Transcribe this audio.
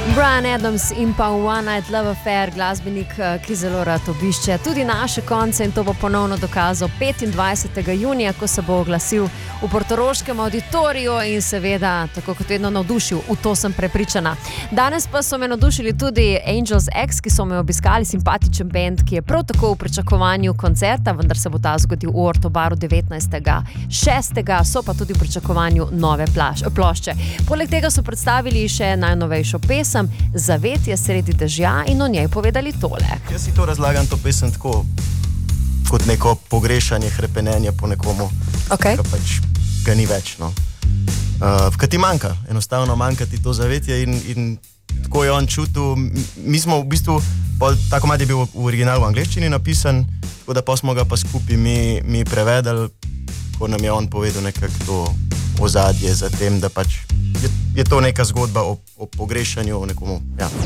Bryan Adams in pa One Night Love Affair, glasbenik, ki zelo rad obišče tudi naše konce in to bo ponovno dokazal 25. junija, ko se bo oglasil v portoroškem auditoriju in seveda, tako kot vedno, navdušil. V to sem prepričana. Danes pa so me navdušili tudi Angels X, ki so me obiskali, simpatičen band, ki je prav tako v pričakovanju koncerta, vendar se bo ta zgodil v Orto baru 19.6. So pa tudi v pričakovanju nove plošče. Poleg tega so predstavili še najnovejšo pesem Zavetje sredi dežja in o njej povedali tole. Jaz si to razlagam, to pesem tako kot neko pogrešanje, hrepenenje po nekomu, Okay. ki pač ga ni več. No. Kaj ti manjka, enostavno manjka ti to zavetje in tako je on čutil. Mi smo v bistvu, ta komad je bil v originalu v angleščini napisan, tako da pa smo ga pa skupaj mi prevedali, ko nam je on povedal nekako to ozadje za tem, da pač je to neka zgodba o pogrešanju, o nekomu, ja.